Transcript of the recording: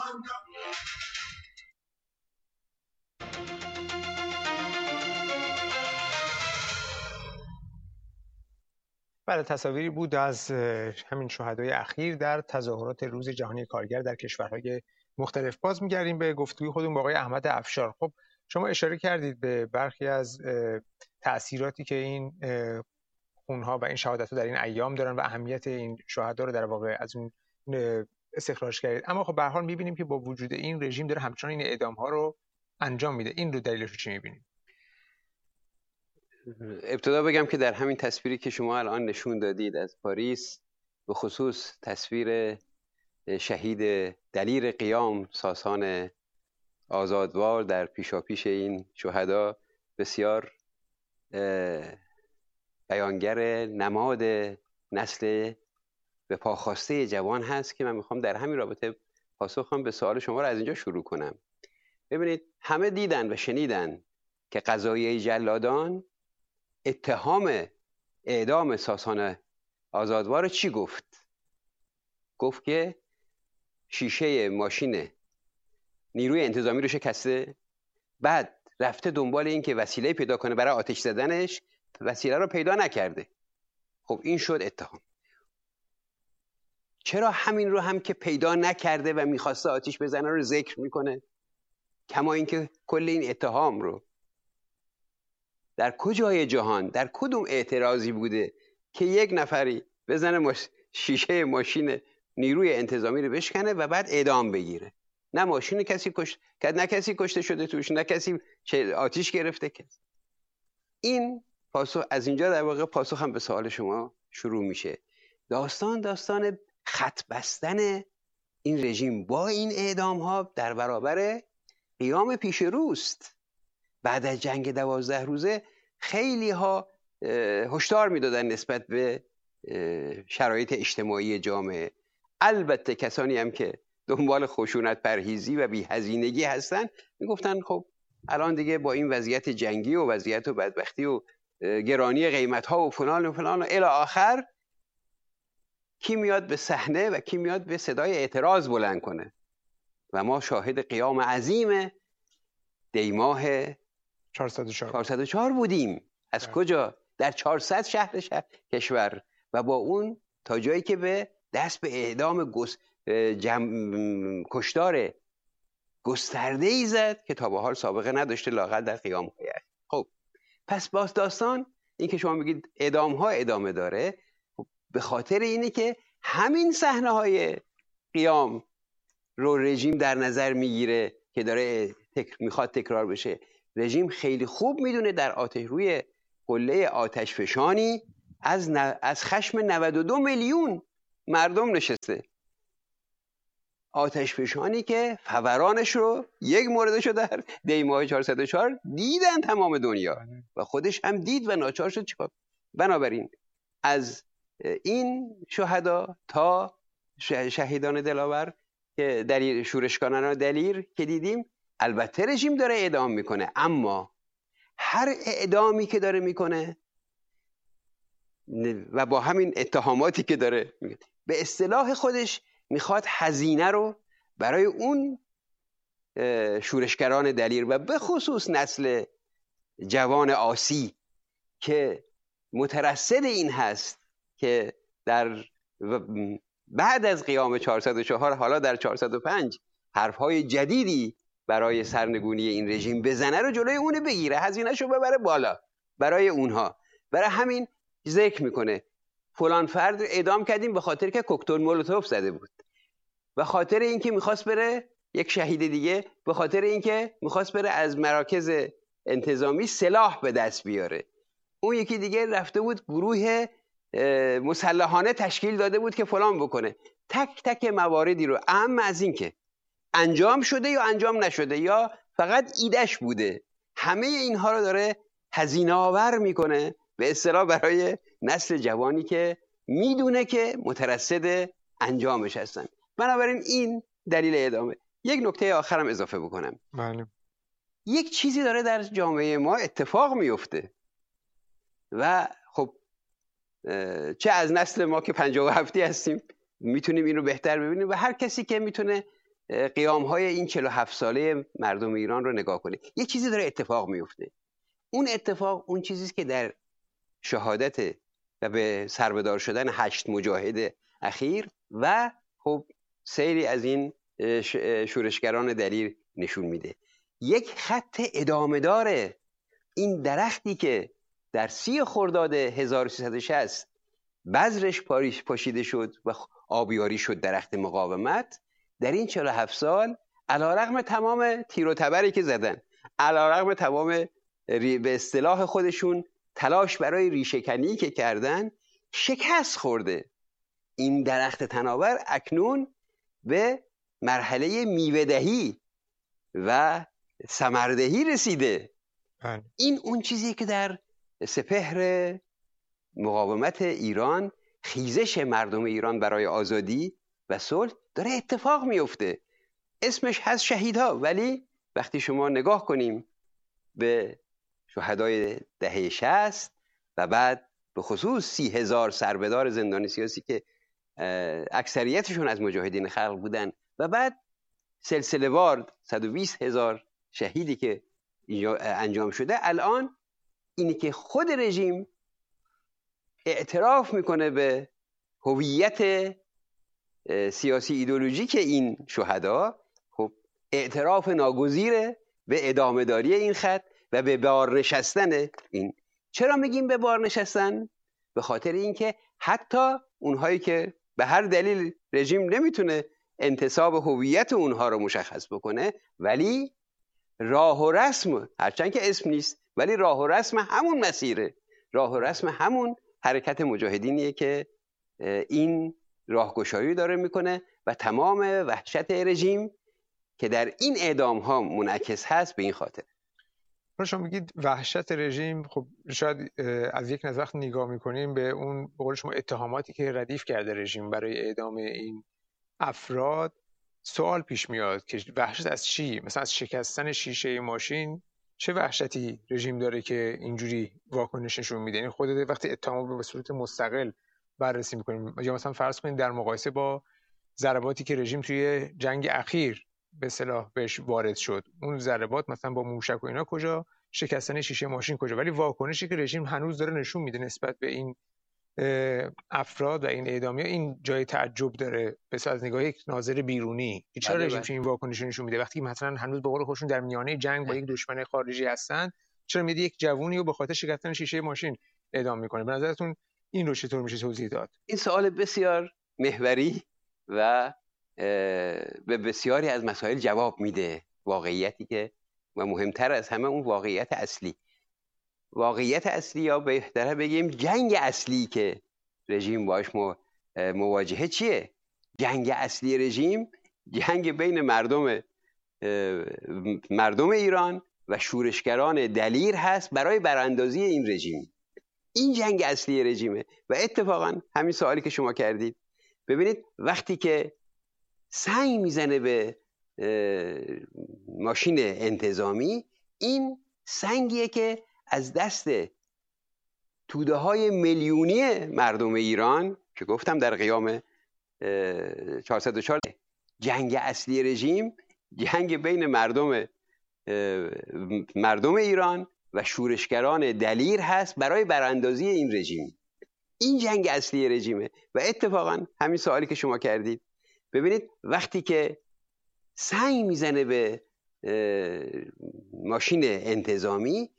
بله، تصاویری بود از همین شهدای اخیر در تظاهرات روز جهانی کارگر در کشورهای مختلف. باز می‌گردیم به گفتگوی خودمون با آقای احمد افشار. خب شما اشاره کردید به برخی از تأثیراتی که این خونها و این شهادت‌ها در این ایام دارن و اهمیت این شهدا رو در واقع از اون استخراج کردید. اما خب به هر حال می‌بینیم که با وجود این رژیم داره همچنان این اعدام‌ها رو انجام میده. این رو دلیلش رو چی می‌بینید؟ ابتدا بگم که در همین تصویری که شما الان نشون دادید از پاریس، به خصوص تصویر شهید دلیر قیام ساسان آزادوار در پیشاپیش این شهدا بسیار بیانگر نماد نسل به پاخواسته جوان هست که من میخوام در همین رابطه پاسخم به سوال شما رو از اینجا شروع کنم. ببینید، همه دیدن و شنیدن که قضایه جلادان اتهام اعدام ساسان آزادوار چی گفت؟ گفت که شیشه ماشین نیروی انتظامی رو شکسته، بعد رفته دنبال این که وسیله پیدا کنه برای آتش زدنش، وسیله رو پیدا نکرده. خب این شد اتهام. چرا همین رو هم که پیدا نکرده و میخواسته آتش بزنه رو ذکر میکنه؟ کما اینکه کل این اتهام رو در کجای جهان در کدوم اعتراضی بوده که یک نفری بزنه شیشه ماشین نیروی انتظامی رو بشکنه و بعد اعدام بگیره؟ نه ماشین کسی نه کسی کشته شده توش، نه کسی آتیش گرفته. کسی این پاسخ از اینجا در واقع پاسخ هم به سوال شما شروع میشه. داستان خط بستن این رژیم با این اعدام ها در برابر قیام پیش روست. بعد از جنگ 12 روزه خیلی ها هشدار میدادن نسبت به شرایط اجتماعی جامعه. البته کسانی هم که دنبال خشونت پرهیزی و بی‌هزینگی هستن میگفتن خب الان دیگه با این وضعیت جنگی و وضعیت و بدبختی و گرانی قیمت ها و فلان و فلان و الی آخر، کی میاد به صحنه و کی میاد به صدای اعتراض بلند کنه؟ و ما شاهد قیام عظیم دیماه 404 بودیم. از کجا؟ در 400 شهر کشور، و با اون تا جایی که به دست به اعدام کشتار گسترده‌ای زد که تا به حال سابقه نداشته لااقل در قیام‌های اخیر. خب پس باز داستان این که شما میگید اعدام‌ها ادامه داره، به خاطر اینه که همین صحنه‌های قیام رو رژیم در نظر میگیره که داره میخواد تکرار بشه. رژیم خیلی خوب میدونه در روی قله آتش فشانی از خشم 92 میلیون مردم نشسته. آتش فشانی که فورانش رو یک موردشو در دیماه 404 دیدن تمام دنیا و خودش هم دید و ناچار شد چیکار. بنابراین از این شهدا تا شهیدان دلاور که دلیر شورشکاران دلیر که دیدیم، البته رژیم داره اعدام میکنه، اما هر اعدامی که داره میکنه و با همین اتهاماتی که داره به اصطلاح خودش میخواد هزینه رو برای اون شورشگران دلیر و به خصوص نسل جوان آسی که مترصد این هست که در بعد از قیام 404 حالا در 405 حرفهای جدیدی برای سرنگونی این رژیم بزنه رو جلوی اونه بگیره، هزینه‌شو ببره بالا برای اونها. برای همین ذکر میکنه فلان فرد اعدام کردیم به خاطر که کوکتل مولوتوف زده بود، به خاطر اینکه میخواست بره یک شهید دیگه، به خاطر اینکه میخواست بره از مراکز انتظامی سلاح به دست بیاره. اون یکی دیگه رفته بود گروه مسلحانه تشکیل داده بود که فلان بکنه. تک تک مواردی رو، اما از این که انجام شده یا انجام نشده یا فقط ایدهش بوده، همه اینها رو داره هزینه آور میکنه به اصطلاح برای نسل جوانی که میدونه که مترصد انجامش هستن. بنابراین این دلیل اعدامه. یک نکته آخرم اضافه بکنم. بله. یک چیزی داره در جامعه ما اتفاق میفته و خب چه از نسل ما که 57 هستیم میتونیم این رو بهتر ببینیم و هر کسی که میتونه قیام‌های این 47 ساله مردم ایران رو نگاه کنید، یه چیزی داره اتفاق میفته. اون اتفاق اون چیزیست که در شهادت و به سربدار شدن 8 مجاهد اخیر و خب سیری از این شورشگران دلیر نشون میده. یک خط ادامه داره. این درختی که در 30 خرداد 1360 بذرش پاشیده شد و آبیاری شد درخت مقاومت، در این 47 سال علیرغم تمام تیر و تبری که زدن، علیرغم تمام به اصطلاح خودشون تلاش برای ریشه‌کنی که کردن، شکست خورده. این درخت تناور اکنون به مرحله میوه‌دهی و ثمردهی رسیده. این اون چیزی که در سپهر مقاومت ایران، خیزش مردم ایران برای آزادی و صلح داره اتفاق میفته. اسمش هست شهیدها، ولی وقتی شما نگاه کنیم به شهدای دهه 60 و بعد به خصوص 30,000 سربدار زندانی سیاسی که اکثریتشون از مجاهدین خلق بودن و بعد سلسله وار 120,000 شهیدی که انجام شده، الان اینی که خود رژیم اعتراف میکنه به هویت سیاسی ایدئولوژیک این شهدا، خب اعتراف ناگزیره به ادامه داری این خط و به بار نشستن این. چرا میگیم به بار نشستن؟ به خاطر اینکه حتی اونهایی که به هر دلیل رژیم نمیتونه انتصاب هویت اونها رو مشخص بکنه، ولی راه و رسم، هرچند که اسم نیست، ولی راه و رسم همون مسیره، راه و رسم همون حرکت مجاهدینیه که این راهگشایی داره میکنه و تمام وحشت رژیم که در این اعدام ها منعکس هست به این خاطر. شما میگید وحشت رژیم، خب شاید از یک نظر وقت نگاه میکنیم به اون به قول شما اتهاماتی که ردیف کرده رژیم برای اعدام این افراد، سوال پیش میاد که وحشت از چی؟ مثلا از شکستن شیشه ماشین چه وحشتی رژیم داره که اینجوری واکنش نشون میده؟ یعنی خود وقتی اتهام رو به صورت مستقل بررسی میکنیم، یا مثلا فرض کنید در مقایسه با ضرباتی که رژیم توی جنگ اخیر به اصطلاح بهش وارد شد، اون ضربات مثلا با موشک و اینا کجا، شکستن شیشه ماشین کجا، ولی واکنشی که رژیم هنوز داره نشون میده نسبت به این افراد و این اعدامی‌ها، این جای تعجب داره بس از نگاه یک ناظر بیرونی. چرا رژیم این واکنش نشون میده وقتی مثلا هنوز به قول خودشون در میانه جنگ با یک دشمن خارجی هستن؟ چرا میده یک جوونی رو به خاطر شکستن شیشه ماشین اعدام میکنه؟ به نظرتون این رو چطور میشه توضیح داد؟ این سوال بسیار محوری و به بسیاری از مسائل جواب میده. واقعیتی که و مهمتر از همه اون واقعیت اصلی یا بهتره بگیم جنگ اصلی که رژیم باش مواجهه چیه؟ جنگ اصلی رژیم جنگ بین مردم ایران و شورشگران دلیر هست برای براندازی این رژیم. این جنگ اصلی رژیمه. و اتفاقا همین سوالی که شما کردید، ببینید وقتی که سنگ میزنه به ماشین انتظامی، این سنگیه که از دست توده های میلیونی مردم ایران که گفتم در قیام 404 جنگ اصلی رژیم جنگ بین مردم ایران و شورشگران دلیر هست برای براندازی این رژیم. این جنگ اصلی رژیمه. و اتفاقا همین سوالی که شما کردید، ببینید وقتی که سنگ میزنه به ماشین انتظامی،